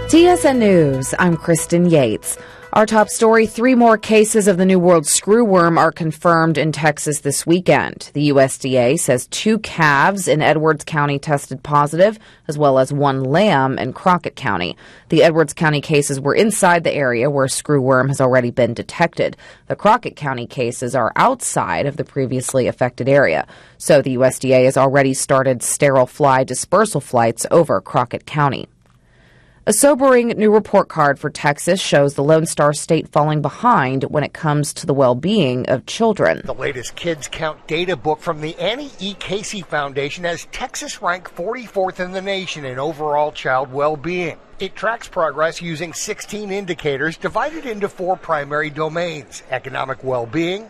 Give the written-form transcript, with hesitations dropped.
TSN News, I'm Kristen Yates. Our top story, 3 more cases of the New World screwworm are confirmed in Texas this weekend. The USDA says 2 calves in Edwards County tested positive, as well as 1 lamb in Crockett County. The Edwards County cases were inside the area where screwworm has already been detected. The Crockett County cases are outside of the previously affected area. So the USDA has already started sterile fly dispersal flights over Crockett County. A sobering new report card for Texas shows the Lone Star State falling behind when it comes to the well-being of children. The latest Kids Count data book from the Annie E. Casey Foundation has Texas ranked 44th in the nation in overall child well-being. It tracks progress using 16 indicators divided into 4 primary domains: economic well-being,